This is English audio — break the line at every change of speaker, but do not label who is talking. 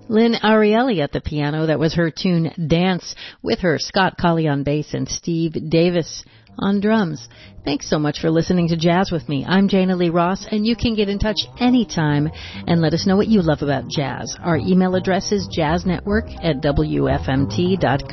Lynn Ariely at the piano. That was her tune Dance, with her Scott Colley on bass and Steve Davis on drums. Thanks so much for listening to Jazz with me. I'm Jana Lee Ross, and you can get in touch anytime and let us know what you love about jazz. Our email address is jazznetwork@wfmt.com.